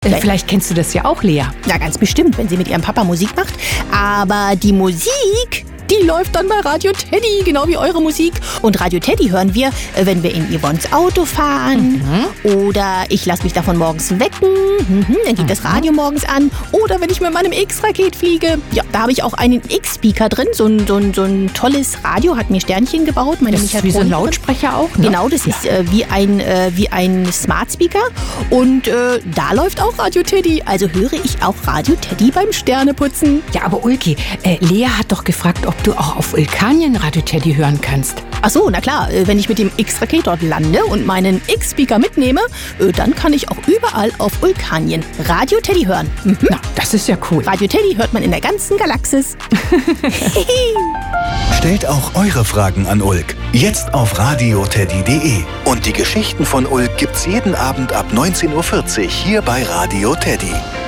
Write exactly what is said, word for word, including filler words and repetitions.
Äh, vielleicht kennst du das ja auch, Lea. Ja, ganz bestimmt, wenn sie mit ihrem Papa Musik macht. Aber die Musik, die läuft dann bei Radio Teddy, genau wie eure Musik. Und Radio Teddy hören wir, wenn wir in Yvonnes Auto fahren. Mhm. Oder ich lasse mich davon morgens wecken. Mhm. Dann geht mhm. das Radio morgens an. Oder wenn ich mit meinem X-Raket fliege. Ja, da habe ich auch einen X-Speaker drin. So ein, so, ein, so ein tolles Radio, hat mir Sternchen gebaut. Meine das ist wie so ein Lautsprecher auch, ne? Genau, das ist äh, wie ein, äh, wie ein Smart Speaker. Und äh, da läuft auch Radio Teddy. Also höre ich auch Radio Teddy beim Sterneputzen. Ja, aber Ulki, äh, Lea hat doch gefragt, ob du auch auf Vulkanien Radio Teddy hören kannst. Ach so, na klar, wenn ich mit dem X-Raket dort lande und meinen X-Speaker mitnehme, dann kann ich auch überall auf Vulkanien Radio Teddy hören. Mhm. Na, das ist ja cool. Radio Teddy hört man in der ganzen Galaxis. Stellt auch eure Fragen an Ulk. Jetzt auf radioteddy punkt de. Und die Geschichten von Ulk gibt's jeden Abend ab neunzehn Uhr vierzig hier bei Radio Teddy.